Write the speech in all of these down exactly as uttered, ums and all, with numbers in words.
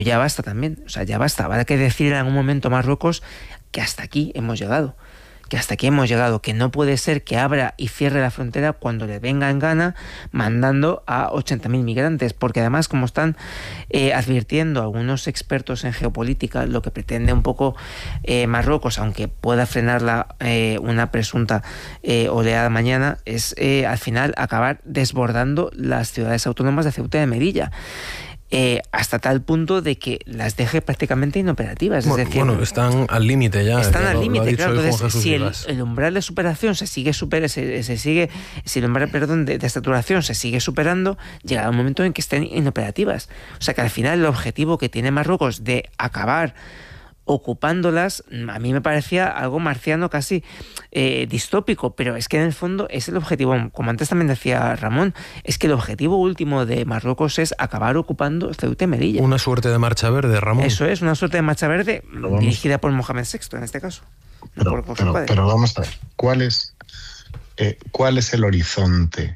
ya basta también, o sea, ya basta. Habrá que decir en algún momento a Marruecos que hasta aquí hemos llegado, que hasta aquí hemos llegado, que no puede ser que abra y cierre la frontera cuando le venga en gana mandando a ochenta mil migrantes, porque además, como están eh, advirtiendo algunos expertos en geopolítica, lo que pretende un poco eh, Marruecos, aunque pueda frenarla eh, una presunta eh, oleada mañana, es eh, al final acabar desbordando las ciudades autónomas de Ceuta y de Melilla. Eh, hasta tal punto de que las deje prácticamente inoperativas. Bueno, es decir, bueno, están al límite ya. Están ya al límite, claro. Entonces, si el, el umbral de superación se sigue super, se, se sigue, si el umbral, perdón, de, de saturación se sigue superando, llegará un momento en que estén inoperativas. O sea que al final el objetivo que tiene Marruecos de acabar ocupándolas, a mí me parecía algo marciano, casi eh, distópico, pero es que en el fondo es el objetivo, como antes también decía Ramón, es que el objetivo último de Marruecos es acabar ocupando Ceuta y Melilla. Una suerte de marcha verde, Ramón. Eso es, una suerte de marcha verde dirigida por Mohamed sexto en este caso. Pero, no por pero, pero vamos a ver, ¿cuál es, eh, ¿cuál es el horizonte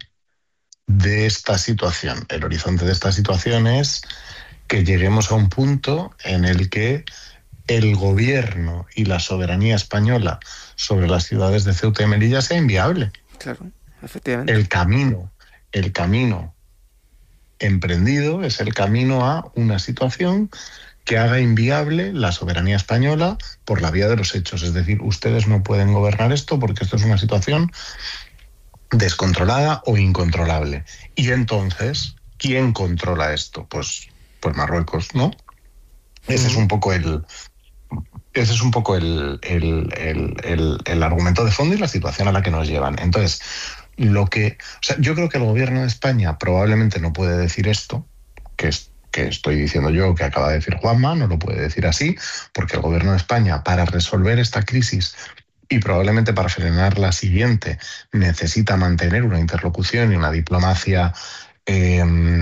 de esta situación? El horizonte de esta situación es que lleguemos a un punto en el que el gobierno y la soberanía española sobre las ciudades de Ceuta y Melilla sea inviable. Claro, efectivamente. El camino, el camino emprendido es el camino a una situación que haga inviable la soberanía española por la vía de los hechos. Es decir, ustedes no pueden gobernar esto porque esto es una situación descontrolada o incontrolable. Y entonces, ¿quién controla esto? Pues, pues Marruecos, ¿no? Ese es un poco el... Ese es un poco el, el, el, el, el argumento de fondo y la situación a la que nos llevan. Entonces, lo que, o sea, yo creo que el gobierno de España probablemente no puede decir esto, que, es, que estoy diciendo yo, que acaba de decir Juanma, no lo puede decir así, porque el gobierno de España, para resolver esta crisis y probablemente para frenar la siguiente, necesita mantener una interlocución y una diplomacia eh,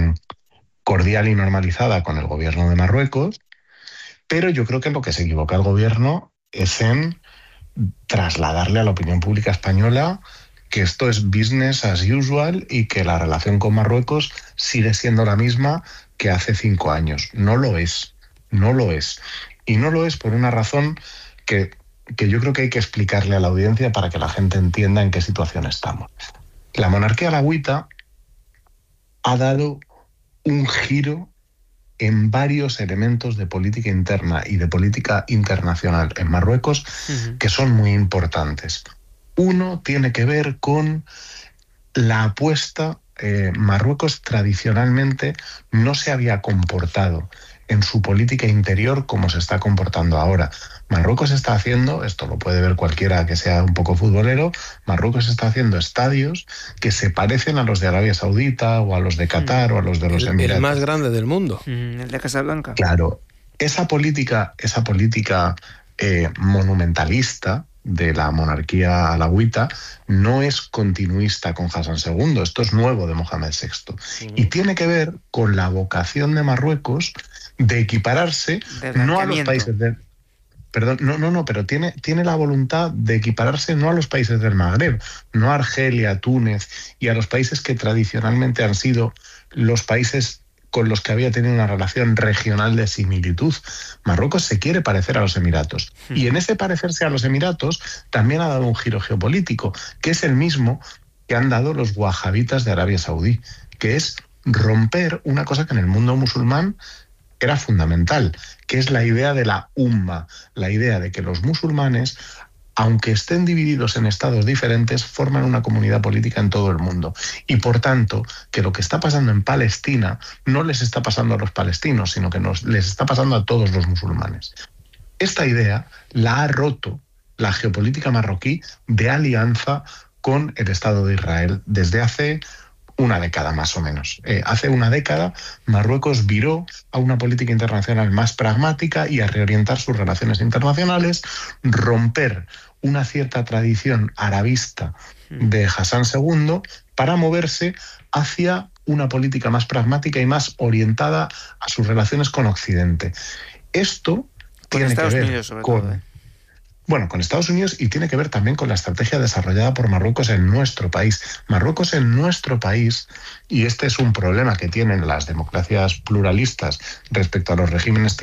cordial y normalizada con el gobierno de Marruecos. Pero yo creo que lo que se equivoca el gobierno es en trasladarle a la opinión pública española que esto es business as usual y que la relación con Marruecos sigue siendo la misma que hace cinco años. No lo es, no lo es. Y no lo es por una razón que, que yo creo que hay que explicarle a la audiencia para que la gente entienda en qué situación estamos. La monarquía alauita ha dado un giro en varios elementos de política interna y de política internacional en Marruecos uh-huh. que son muy importantes. Uno tiene que ver con la apuesta. Eh, Marruecos tradicionalmente no se había comportado en su política interior como se está comportando ahora. Marruecos está haciendo, esto lo puede ver cualquiera que sea un poco futbolero, Marruecos está haciendo estadios que se parecen a los de Arabia Saudita o a los de Qatar mm. o a los de los el, Emiratos. El más grande del mundo. Mm, el de Casablanca. Claro. Esa política, esa política eh, monumentalista de la monarquía alauita no es continuista con Hassan segundo, esto es nuevo de Mohamed sexto. Mm. Y tiene que ver con la vocación de Marruecos de equipararse no a los países de... Perdón, no, no, no, pero tiene, tiene la voluntad de equipararse no a los países del Magreb, no a Argelia, Túnez y a los países que tradicionalmente han sido los países con los que había tenido una relación regional de similitud. Marruecos se quiere parecer a los Emiratos. Hmm. Y en ese parecerse a los Emiratos también ha dado un giro geopolítico, que es el mismo que han dado los wahabitas de Arabia Saudí, que es romper una cosa que en el mundo musulmán era fundamental, que es la idea de la umma, la idea de que los musulmanes, aunque estén divididos en estados diferentes, forman una comunidad política en todo el mundo. Y por tanto, que lo que está pasando en Palestina no les está pasando a los palestinos, sino que nos, les está pasando a todos los musulmanes. Esta idea la ha roto la geopolítica marroquí de alianza con el Estado de Israel desde hace una década más o menos. Eh, hace una década Marruecos viró a una política internacional más pragmática y a reorientar sus relaciones internacionales, romper una cierta tradición arabista de Hassan segundo para moverse hacia una política más pragmática y más orientada a sus relaciones con Occidente. Esto con tiene Estados que ver Unidos, sobre con... todo, ¿eh? Bueno, con Estados Unidos, y tiene que ver también con la estrategia desarrollada por Marruecos en nuestro país. Marruecos en nuestro país, y este es un problema que tienen las democracias pluralistas respecto a los regímenes